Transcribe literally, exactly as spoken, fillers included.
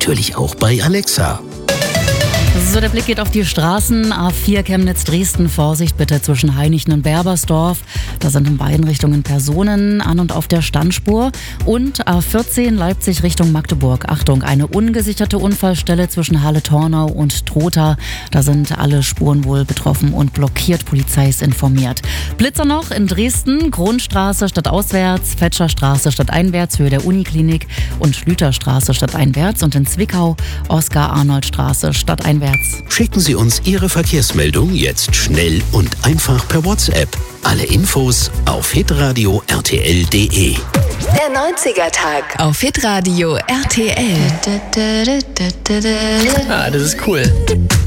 natürlich auch bei Alexa. So, der Blick geht auf die Straßen. A vier Chemnitz-Dresden. Vorsicht bitte zwischen Heinichen und Berbersdorf. Da sind in beiden Richtungen Personen an und auf der Standspur. Und A vierzehn Leipzig Richtung Magdeburg. Achtung, eine ungesicherte Unfallstelle zwischen Halle-Tornau und Trotha. Da sind alle Spuren wohl betroffen und blockiert. Polizei ist informiert. Blitzer noch in Dresden. Kronstraße statt auswärts. Fetscherstraße statt einwärts. Höhe der Uniklinik. Und Schlüterstraße statt einwärts. Und in Zwickau Oskar-Arnold-Straße statt einwärts. Schicken Sie uns Ihre Verkehrsmeldung jetzt schnell und einfach per WhatsApp. Alle Infos auf hitradio r t l punkt d e. Der neunziger Tag auf Hitradio R T L. Ah, das ist cool.